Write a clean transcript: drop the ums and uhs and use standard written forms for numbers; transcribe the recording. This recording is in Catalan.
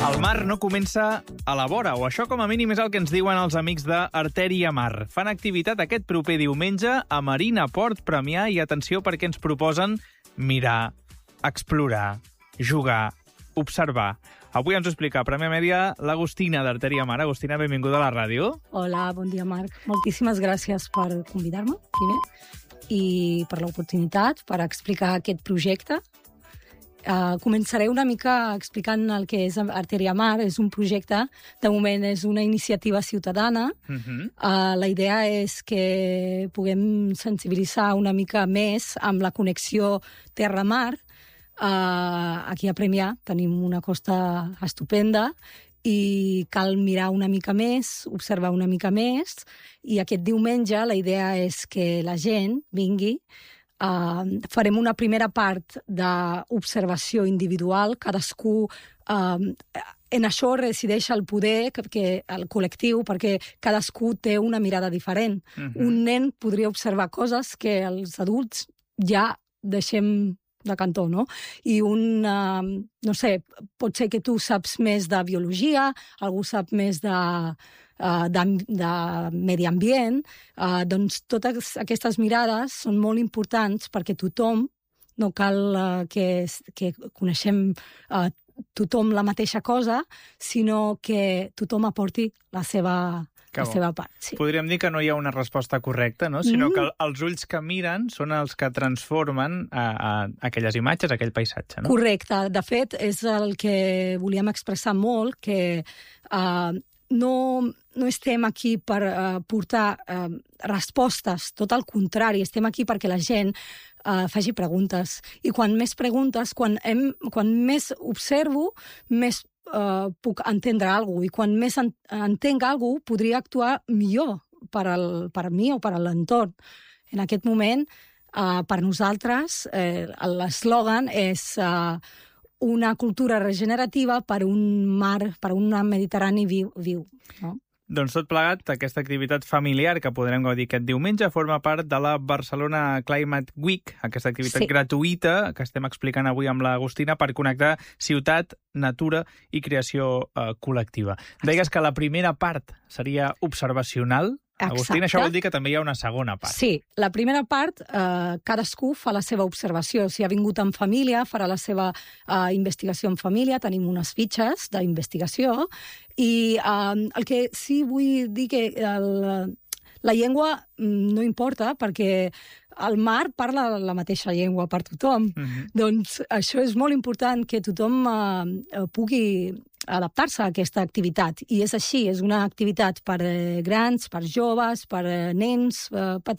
El mar no comença a la vora, o això com a mínim és el que ens diuen els amics d'Artèria Mar. Fan activitat aquest proper diumenge a Marina Port Premià i atenció perquè ens proposen mirar, explorar, jugar, observar. Avui ens ho explica a Premià Mèdia l'Agustina d'Artèria Mar. Agustina, benvinguda a la ràdio. Hola, bon dia, Marc. Moltíssimes gràcies per convidar-me, primer, i per l'oportunitat, per explicar aquest projecte. Començaré una mica explicant el que és Artèria Mar. És un projecte, de moment és una iniciativa ciutadana. La idea és que puguem sensibilitzar una mica més amb la connexió terra-mar. Aquí a Premià tenim una costa estupenda i cal mirar una mica més, observar una mica més, i aquest diumenge la idea és que la gent vingui. Farem una primera part d'observació individual, cadascú en això resideix el poder, el col·lectiu, perquè cadascú té una mirada diferent. Un nen podria observar coses que els adults ja deixem de cantó, no? I no sé, pot ser que tu saps més de biologia, algú sap més de medi ambient, doncs totes aquestes mirades són molt importants perquè tothom, no cal que coneixem tothom la mateixa cosa, sinó que tothom aporti la seva part. Sí. Podríem dir que no hi ha una resposta correcta, no? Sinó que els ulls que miren són els que transformen aquelles imatges, aquell paisatge, no? Correcte. De fet, és el que volíem expressar molt, que no estem aquí per portar respostes, tot el contrari, estem aquí perquè la gent faci preguntes. I quan més preguntes, quan més observo, més puc entendre alguna cosa. I quan més entenc alguna cosa, podria actuar millor per mi o per l'entorn. En aquest moment, per nosaltres, l'eslògan és una cultura regenerativa per un mar, per un Mediterrani viu, no? Doncs tot plegat, aquesta activitat familiar que podrem gaudir aquest diumenge forma part de la Barcelona Climate Week, aquesta activitat gratuïta que estem explicant avui amb l'Agustina per connectar ciutat, natura i creació col·lectiva. Deies que la primera part seria observacional. Agustina, això vol dir que també hi ha una segona part. Sí, la primera part, cadascú fa la seva observació. Si ha vingut en família, farà la seva investigació en família. Tenim unes fitxes d'investigació. I el que sí vull dir que la llengua no importa, perquè el mar parla la mateixa llengua per tothom. Doncs això és molt important, que tothom pugui adaptar-se a aquesta activitat. I és així, és una activitat per grans, per joves, per nens